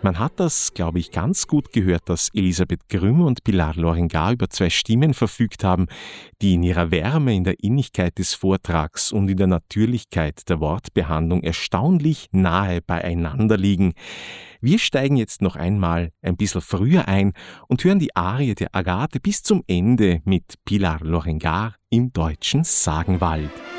Man hat das, glaube ich, ganz gut gehört, dass Elisabeth Grimm und Pilar Lorengar über zwei Stimmen verfügt haben, die in ihrer Wärme, in der Innigkeit des Vortrags und in der Natürlichkeit der Wortbehandlung erstaunlich nahe beieinander liegen. Wir steigen jetzt noch einmal ein bisschen früher ein und hören die Arie der Agathe bis zum Ende mit Pilar Lorengar im deutschen Sagenwald.